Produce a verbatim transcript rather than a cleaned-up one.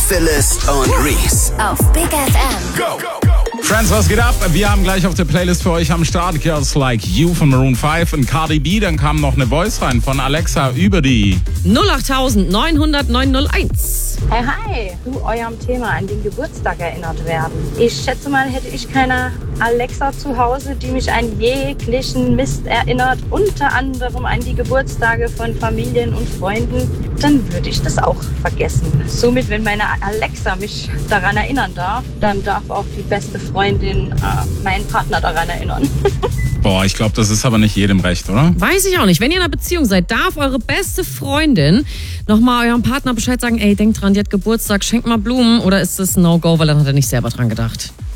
Phyllis und Reese auf Big F M. Go! Friends, was geht ab? Wir haben gleich auf der Playlist für euch am Start Girls Like You von Maroon fünf und Cardi B. Dann kam noch eine Voice rein von Alexa über die null acht neun null null neun null eins. Hey, hi, zu eurem Thema an den Geburtstag erinnert werden. Ich schätze mal, hätte ich keine Alexa zu Hause, die mich an jeglichen Mist erinnert, unter anderem an die Geburtstage von Familien und Freunden, dann würde ich das auch vergessen. Somit, wenn meine Alexa mich daran erinnern darf, dann darf auch die beste Freundin äh, meinen Partner daran erinnern. Boah, ich glaube, das ist aber nicht jedem recht, oder? Weiß ich auch nicht. Wenn ihr in einer Beziehung seid, darf eure beste Freundin nochmal eurem Partner Bescheid sagen, ey, denkt dran, die hat Geburtstag, schenkt mal Blumen, oder ist das ein No-Go, weil dann hat er nicht selber dran gedacht?